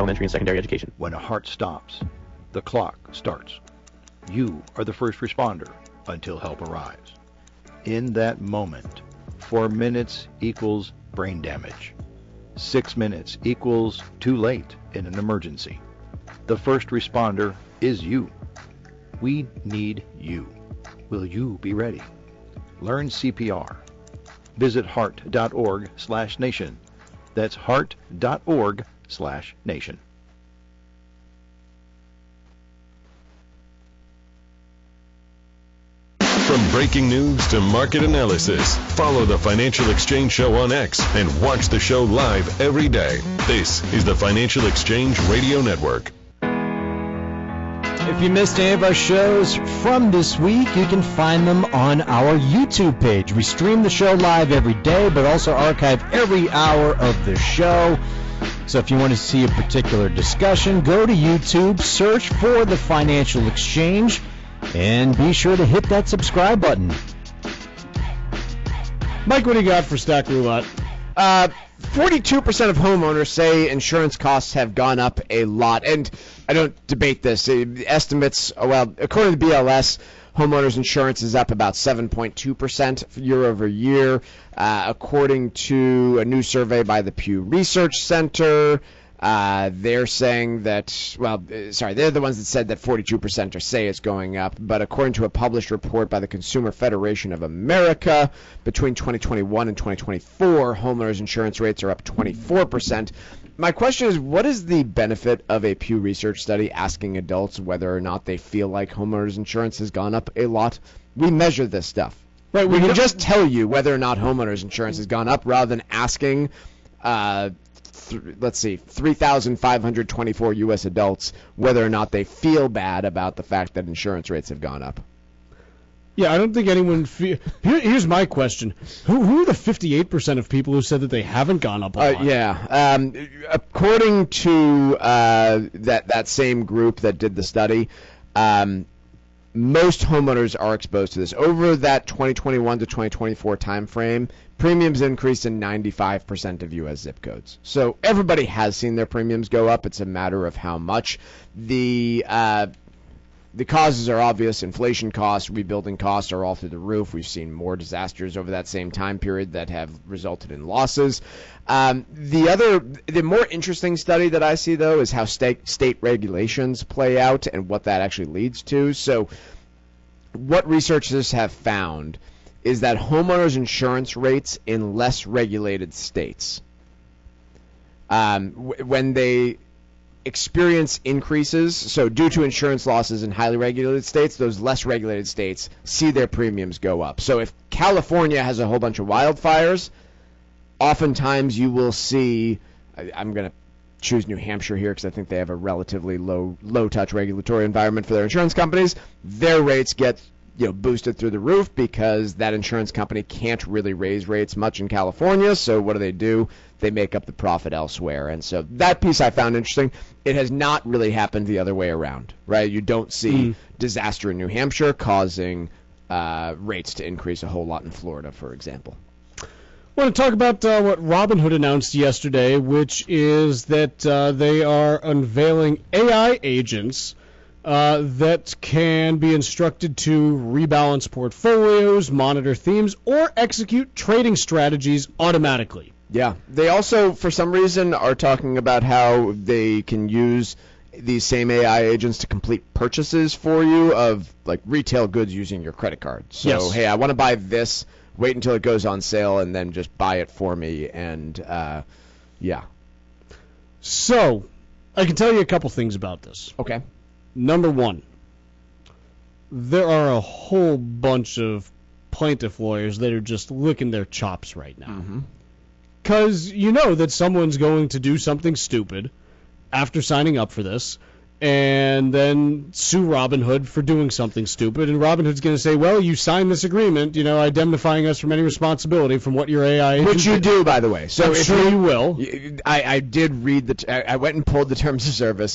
elementary and secondary education. When a heart stops, the clock starts. You are the first responder until help arrives. In that moment, 4 minutes equals brain damage. 6 minutes equals too late in an emergency. The first responder is you. We need you. Will you be ready? Learn CPR. Visit heart.org/nation. That's heart.org/nation. From breaking news to market analysis, follow the Financial Exchange Show on X and watch the show live every day. This is the Financial Exchange Radio Network. If you missed any of our shows from this week, you can find them on our YouTube page. We stream the show live every day, but also archive every hour of the show. So if you want to see a particular discussion, go to YouTube, search for the Financial Exchange, and be sure to hit that subscribe button. Mike, what do you got for Stack Roulette? 42% of homeowners say insurance costs have gone up a lot, and I don't debate this. Estimates, well, according to BLS, homeowners insurance is up about 7.2% year over year. According to a new survey by the Pew Research Center, they're saying that, they're the ones that said that 42% say it's going up. But according to a published report by the Consumer Federation of America, between 2021 and 2024, homeowners insurance rates are up 24%. My question is, what is the benefit of a Pew Research study asking adults whether or not they feel like homeowners insurance has gone up a lot? We measure this stuff. Right, we can just tell you whether or not homeowners insurance has gone up rather than asking 3,524 U.S. adults whether or not they feel bad about the fact that insurance rates have gone up. Yeah, I don't think anyone here's my question. Who are the 58% of people who said that they haven't gone up a lot? According to that same group that did the study, most homeowners are exposed to this. Over that 2021 to 2024 time frame, premiums increased in 95% of U.S. zip codes. So everybody has seen their premiums go up. It's a matter of how much. The causes are obvious. Inflation costs, rebuilding costs are all through the roof. We've seen more disasters over that same time period that have resulted in losses. The more interesting study that I see, though, is how state regulations play out and what that actually leads to. So what researchers have found is that homeowners insurance rates in less regulated states, when they experience increases, so due to insurance losses in highly regulated states, those less regulated states see their premiums go up. So if California has a whole bunch of wildfires, oftentimes you will see, I'm going to choose New Hampshire here because I think they have a relatively low-touch regulatory environment for their insurance companies. Their rates get boosted through the roof because that insurance company can't really raise rates much in California. So what do? They make up the profit elsewhere. And so that piece I found interesting. It has not really happened the other way around, right? You don't see disaster in New Hampshire causing rates to increase a whole lot in Florida, for example. I want to talk about what Robinhood announced yesterday, which is that they are unveiling AI agents that can be instructed to rebalance portfolios, monitor themes, or execute trading strategies automatically. Yeah. They also, for some reason, are talking about how they can use these same AI agents to complete purchases for you of like retail goods using your credit card. So, yes. Hey, I want to buy this. Wait until it goes on sale and then just buy it for me. And, yeah. So, I can tell you a couple things about this. Okay. Number one, there are a whole bunch of plaintiff lawyers that are just licking their chops right now. Because you know that someone's going to do something stupid after signing up for this and then sue Robinhood for doing something stupid. And Robinhood's going to say, well, you signed this agreement, indemnifying us from any responsibility from what your AI agent Which you do, by the way. So I'm sure you will. I did read I went and pulled the terms of service.